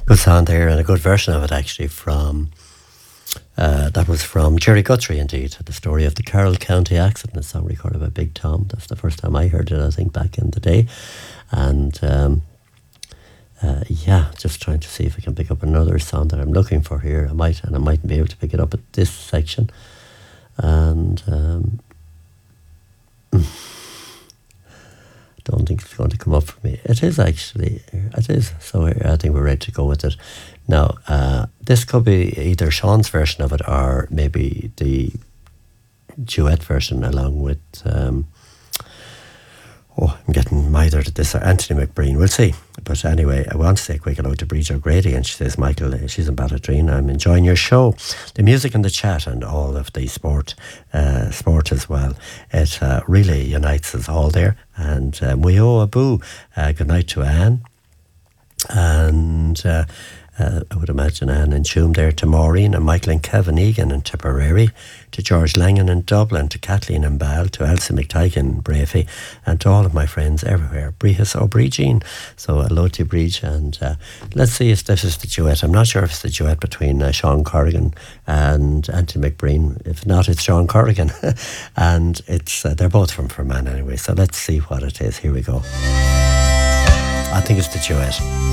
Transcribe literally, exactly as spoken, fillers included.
Good sound there, and a good version of it actually from, uh, that was from Jerry Guthrie indeed, the story of the Carroll County accident, a song recorded by Big Tom. That's the first time I heard it, I think, back in the day. And um, uh, yeah, just trying to see if I can pick up another song that I'm looking for here. I might, and I mightn't be able to pick it up at this section. And um, don't think it's going to come up for me. It is actually, it is. So I think we're ready to go with it. Now, uh, this could be either Sean's version of it or maybe the duet version along with, um, oh, I'm getting mithered at this, or Anthony McBreen. We'll see. But anyway, I want to say a quick hello to Bridget O'Grady, and she says, Michael, she's in Ballydreen. I'm enjoying your show. The music and the chat and all of the sport, uh, sport as well. It uh, really unites us all there. And um, we owe a boo. Uh, good night to Anne. And uh, uh, I would imagine Anne and Tuam there, to Maureen and Michael and Kevin Egan in Tipperary, to George Langan in Dublin, to Kathleen and Ball, to Elsie McTyke in Brafey, and to all of my friends everywhere. Brihas O'Brien. So hello to Breach, and uh, let's see if this is the duet. I'm not sure if it's the duet between uh, Sean Corrigan and Anthony McBreen. If not, it's Sean Corrigan. And it's uh, they're both from Fermanagh anyway, so let's see what it is. Here we go. I think it's the duet.